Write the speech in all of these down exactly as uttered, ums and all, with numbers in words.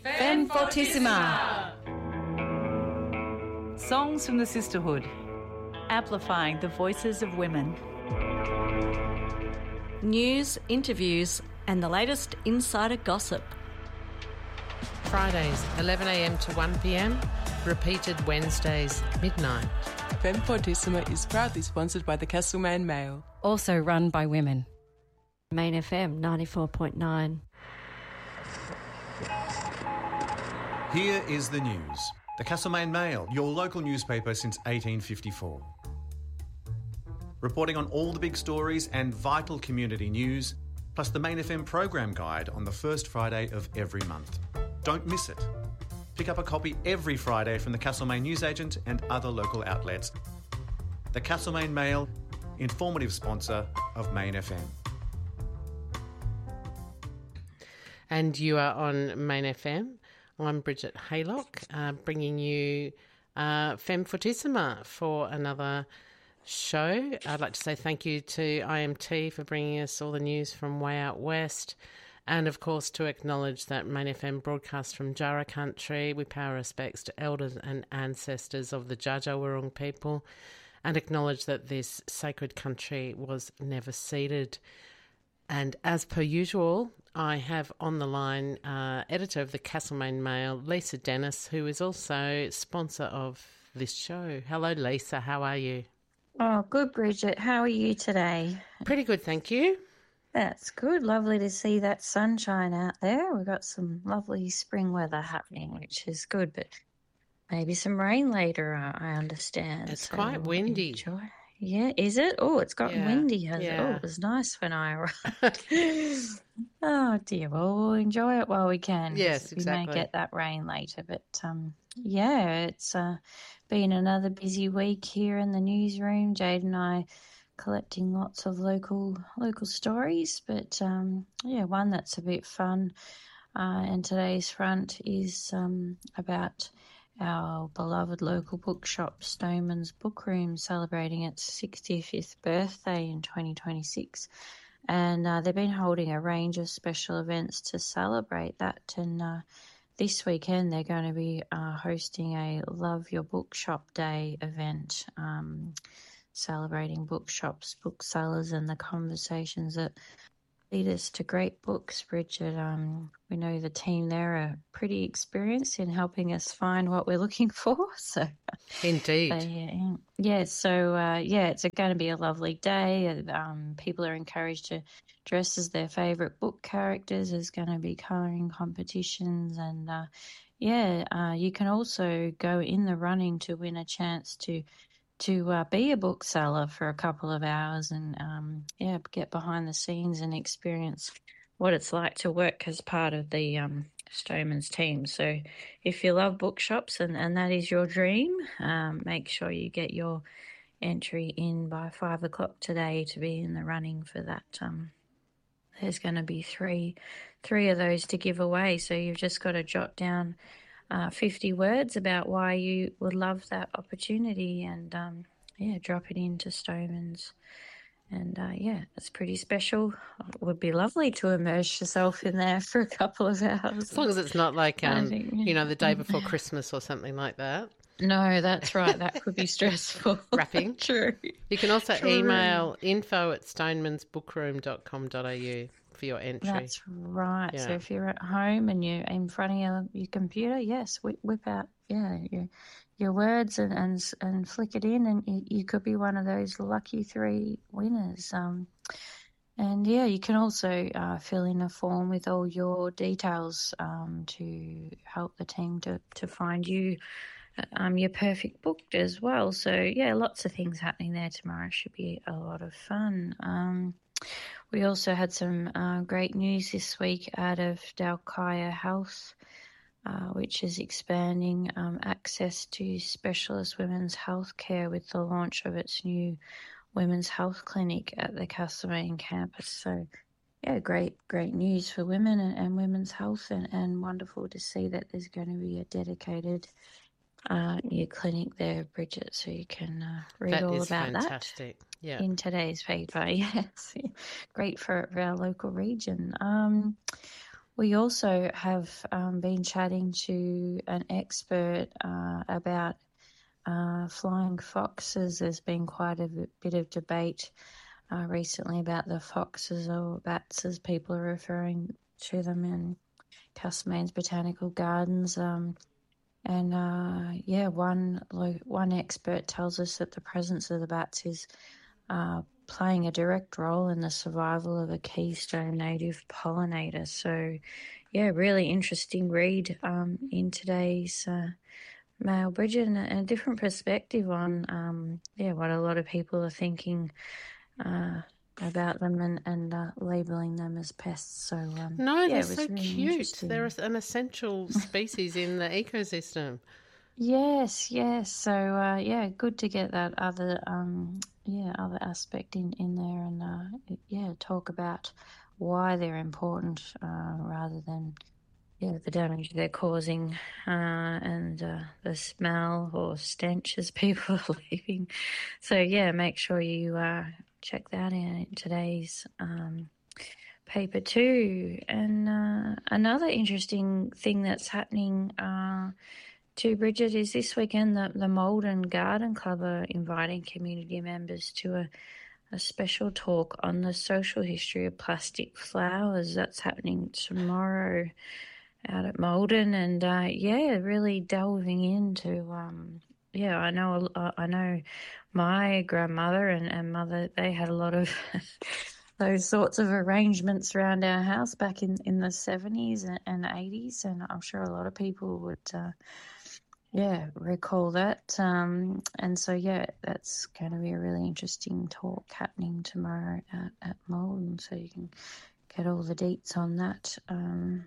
Femme Fortissima. Songs from the Sisterhood, amplifying the voices of women. News, interviews and the latest insider gossip. Fridays, eleven a m to one p m, repeated Wednesdays, midnight. Femme Fortissima is proudly sponsored by the Castlemaine Mail. Also run by women. Main F M ninety-four point nine. Here is the news. The Castlemaine Mail, your local newspaper since eighteen fifty-four. Reporting on all the big stories and vital community news, plus the Main F M program guide on the first Friday of every month. Don't miss it. Pick up a copy every Friday from the Castlemaine newsagent and other local outlets. The Castlemaine Mail, informative sponsor of Main F M. And you are on Main F M. I'm Bridget Haylock, uh, bringing you uh, Femme Fortissima for another show. I'd like to say thank you to I M T for bringing us all the news from way out west, and of course to acknowledge that Main F M broadcasts from Jara country. We pay our respects to elders and ancestors of the Dja Dja Wurrung people, and acknowledge that this sacred country was never ceded. And as per usual, I have on the line uh, editor of the Castlemaine Mail, Lisa Dennis, who is also sponsor of this show. Hello, Lisa. How are you? Oh, good, Bridget. How are you today? Pretty good, thank you. That's good. Lovely to see that sunshine out there. We've got some lovely spring weather happening, which is good, but maybe some rain later, I understand. It's so quite windy. Enjoy. Yeah, is it? Oh, it's gotten Yeah, windy, has yeah. it? Oh, it was nice when I arrived. Oh, dear. Well, we'll enjoy it while we can. Yes, we exactly. may get that rain later. But, um, yeah, it's uh, been another busy week here in the newsroom. Jade and I collecting lots of local local stories. But, um, yeah, one that's a bit fun. Uh, and today's front is um, about our beloved local bookshop, Stoneman's Book Room, celebrating its sixty-fifth birthday in twenty twenty-six. And uh, they've been holding a range of special events to celebrate that. And uh, this weekend they're going to be uh, hosting a Love Your Bookshop Day event, um, celebrating bookshops, booksellers and the conversations that lead us to great books, Bridget. Um, we know the team there are pretty experienced in helping us find what we're looking for. So, Indeed. they, uh, yeah, so, uh, yeah, it's going to be a lovely day. Um, people are encouraged to dress as their favourite book characters. There's going to be colouring competitions and, uh, yeah, uh, you can also go in the running to win a chance to to uh, be a bookseller for a couple of hours and, um, yeah, get behind the scenes and experience what it's like to work as part of the um, Stoneman's team. So if you love bookshops and, and that is your dream, um, make sure you get your entry in by five o'clock today to be in the running for that. Um, there's going to be three, three of those to give away. So you've just got to jot down Uh, fifty words about why you would love that opportunity and, um, yeah, drop it into Stoneman's. And, uh, yeah, it's pretty special. It would be lovely to immerse yourself in there for a couple of hours. As long as it's not like, um, think- you know, the day before Christmas or something like that. No, that's right. That could be stressful. Wrapping. True. You can also True. email info at stonemansbookroom dot com dot a u for your entry. That's right. So Yeah. if you're at home and you're in front of your, your computer, yes, whip, whip out, yeah, your, your words and, and and flick it in, and you, you could be one of those lucky three winners. Um, and yeah, you can also uh, fill in a form with all your details um, to help the team to to find you um your perfect book as well. So yeah, lots of things happening there tomorrow. Should be a lot of fun. Um, We also had some uh, great news this week out of Dalkaya Health, uh, which is expanding um, access to specialist women's health care with the launch of its new women's health clinic at the Castlemaine campus. So, yeah, great, great news for women and, and women's health, and, and wonderful to see that there's going to be a dedicated uh, new clinic there, Bridget, so you can uh, read That all is about that. fantastic. Yeah. In today's paper, yes. Great for, for our local region. Um, we also have um, been chatting to an expert uh, about uh, flying foxes. There's been quite a bit of debate uh, recently about the foxes, or bats as people are referring to them, in Castlemaine's Botanical Gardens. Um, and uh, yeah, one one expert tells us that the presence of the bats is uh, playing a direct role in the survival of a keystone native pollinator. So, yeah, really interesting read um, in today's uh, Mail, Bridget, and a, and a different perspective on um, yeah what a lot of people are thinking uh, about them, and, and uh, labelling them as pests. So um, No, yeah, they're it was so really cute. interesting. They're an essential species in the ecosystem. Yes, yes. So uh, yeah, good to get that other um yeah other aspect in in there, and uh, yeah, talk about why they're important uh, rather than yeah the damage they're causing uh, and uh, the smell or stench as people are leaving. So yeah, make sure you uh, check that out in today's um, paper too. And uh, another interesting thing that's happening. Uh, To Bridget, is this weekend the, the Malden Garden Club are inviting community members to a, a special talk on the social history of plastic flowers. That's happening tomorrow out at Malden, and uh, yeah, really delving into um, yeah, I know I know my grandmother and, and mother, they had a lot of those sorts of arrangements around our house back in, in the seventies and eighties, and I'm sure a lot of people would. Uh, Yeah, recall that. Um, and so, yeah, that's going to be a really interesting talk happening tomorrow at, at Malden. So you can get all the deets on that um,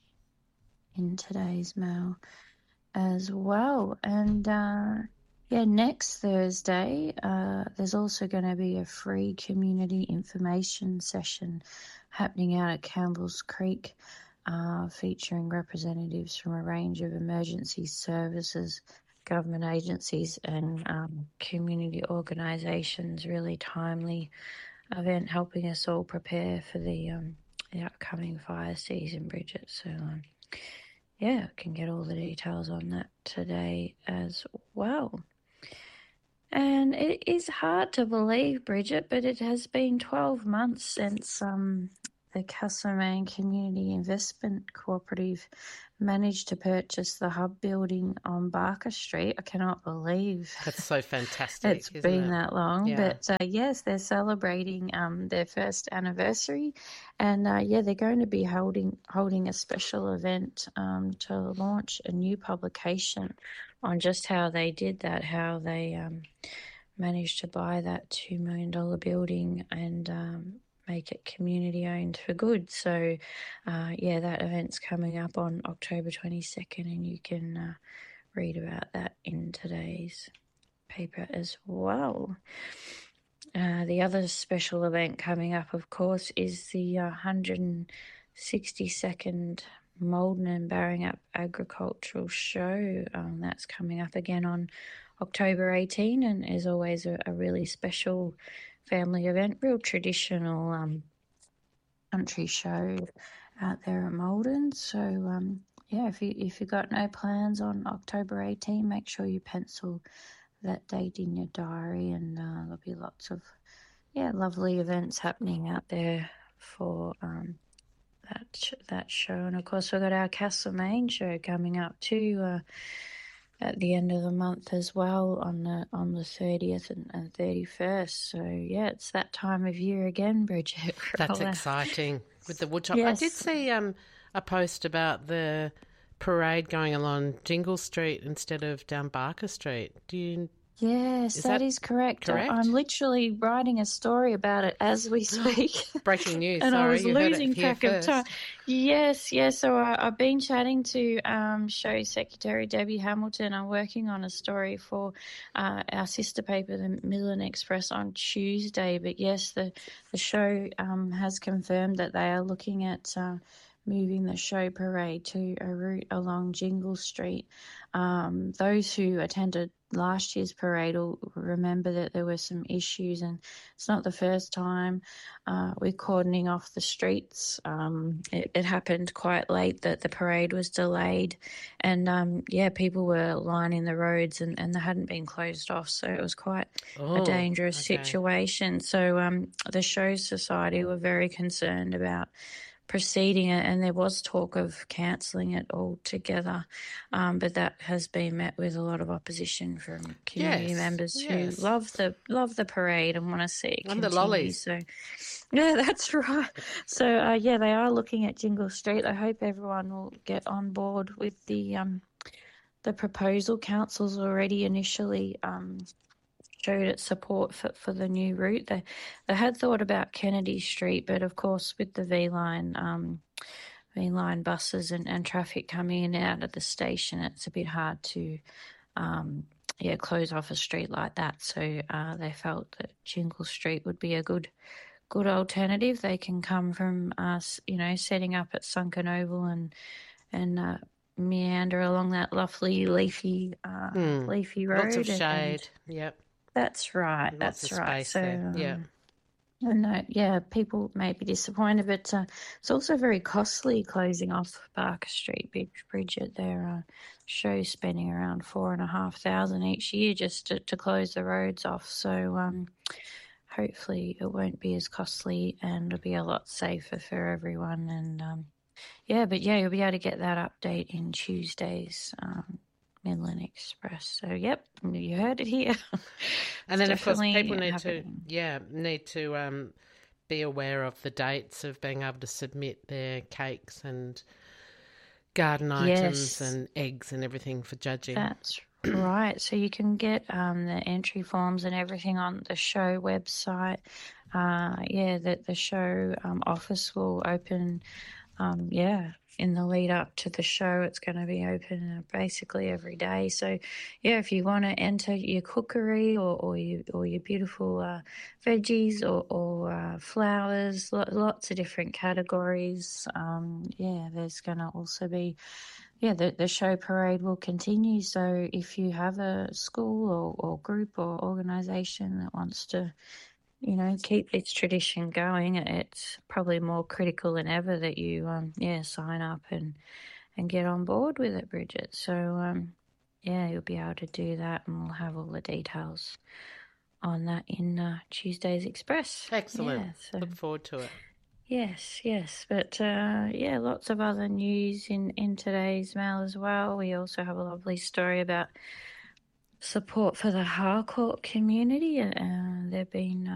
in today's mail as well. And, uh, yeah, next Thursday, uh, there's also going to be a free community information session happening out at Campbell's Creek, Uh, featuring representatives from a range of emergency services, government agencies and um, community organisations. Really timely event helping us all prepare for the, um, the upcoming fire season, Bridget. So, um, yeah, can get all the details on that today as well. And it is hard to believe, Bridget, but it has been twelve months since um, the Castlemaine Community Investment Cooperative managed to purchase the hub building on Barker Street. I cannot believe That's so fantastic. it's isn't been it? that long. Yeah. But uh, yes, they're celebrating um, their first anniversary, and uh, yeah, they're going to be holding holding a special event um, to launch a new publication on just how they did that, how they um, managed to buy that two million dollars building and um, make it community owned for good. So, uh, yeah, that event's coming up on October twenty-second, and you can uh, read about that in today's paper as well. Uh, the other special event coming up, of course, is the uh, one hundred sixty-second Malden and Barringup Agricultural Show. Um, that's coming up again on October eighteenth, and is always a, a really special family event, real traditional um, country show out there at Malden. So, um, yeah, if you if you've got no plans on October eighteenth, make sure you pencil that date in your diary, and uh, there'll be lots of yeah lovely events happening out there for um, that sh- that show. And of course, we've got our Castlemaine show coming up too uh, at the end of the month as well, on the on the thirtieth and, and thirty-first. So yeah, it's that time of year again, Bridget. That's Roller. exciting with the woodchop. Yes. I did see um, a post about the parade going along Jingle Street instead of down Barker Street. Do you? Yes, Is that that is correct. correct? I'm literally writing a story about it as we speak. Breaking news. And Sorry, I was you heard it losing here track of time. first. Yes, yes. So I, I've been chatting to um, Show Secretary Debbie Hamilton. I'm working on a story for uh, our sister paper, the Midland Express, on Tuesday. But yes, the the show um, has confirmed that they are looking at uh, moving the show parade to a route along Jingle Street. Um, those who attended last year's parade will remember that there were some issues, and it's not the first time uh, with cordoning off the streets. Um, it, it happened quite late that the parade was delayed, and um, yeah, people were lining the roads and, and they hadn't been closed off, so it was quite Oh, a dangerous okay. situation. So um, the Show Society were very concerned about proceeding it, and there was talk of cancelling it altogether, um, but that has been met with a lot of opposition from community Yes, members yes. who love the love the parade and want to see it And the continue. lollies. So, yeah, that's right. So, uh, yeah, they are looking at Jingle Street. I hope everyone will get on board with the um, the proposal. Council's already initially um, showed its support for, for the new route. They they had thought about Kennedy Street, but of course with the V line um, V line buses and, and traffic coming in and out of the station, it's a bit hard to um, yeah close off a street like that. So uh, they felt that Jingle Street would be a good good alternative. They can come from us, you know, setting up at Sunken Oval and and uh, meander along that lovely leafy uh, Mm. leafy road. Lots of and- and- shade. Yep. that's right. Lots That's of right. space So, there. Yeah. um, and uh, yeah, people may be disappointed, but uh, it's also very costly closing off Barker Street, Bridge- Bridget. Their uh, show spending around four and a half thousand each year just to, to close the roads off. So um, hopefully it won't be as costly and it'll be a lot safer for everyone. And um, yeah, but yeah, you'll be able to get that update in Tuesday's um, Midland Express. So yep, you heard it here. And then, It's of course, definitely people need happening. to, yeah, need to um, be aware of the dates of being able to submit their cakes and garden items Yes. and eggs and everything for judging. That's right. So you can get um, the entry forms and everything on the show website. Uh, yeah, that the show um, office will open. Um, yeah, in the lead up to the show, it's going to be open uh, basically every day. So, yeah, if you want to enter your cookery or, or your or your beautiful uh, veggies or, or uh, flowers, lo- lots of different categories. Um, yeah, there's going to also be. Yeah, the, the show parade will continue. So if you have a school or, or group or organisation that wants to, you know, keep its tradition going, it's probably more critical than ever that you, um, yeah, sign up and, and get on board with it, Bridget. So, um, yeah, you'll be able to do that, and we'll have all the details on that in uh, Tuesday's Express. Excellent. Yeah, so. Look forward to it. Yes, yes. But, uh, yeah, lots of other news in, in today's mail as well. We also have a lovely story about support for the Harcourt community. Uh, they've been